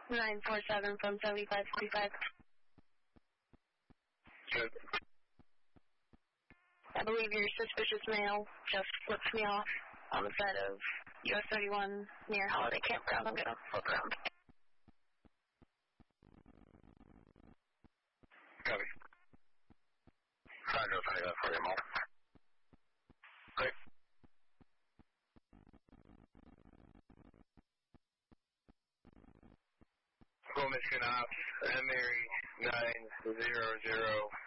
947 from 7545. Good. I believe your suspicious male just flipped me off on the side of US 31 near Holiday Campground. I'm going to flip around. Copy. Roger, 2540 mile. Great. Go Michigan Ops, Mary 900